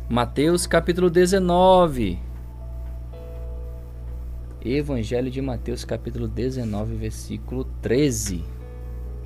Mateus capítulo 19. Evangelho de Mateus capítulo 19, versículo 13.